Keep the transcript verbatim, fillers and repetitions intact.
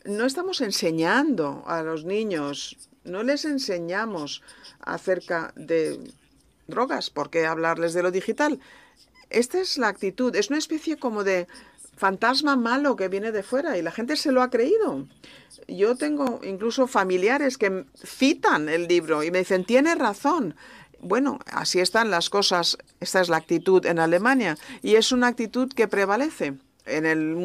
no estamos enseñando a los niños, no les enseñamos acerca de drogas, ¿por qué hablarles de lo digital? Esta es la actitud, es una especie como de fantasma malo que viene de fuera y la gente se lo ha creído. Yo tengo incluso familiares que citan el libro y me dicen, tiene razón. Bueno, así están las cosas. Esta es la actitud en Alemania y es una actitud que prevalece en el mundo.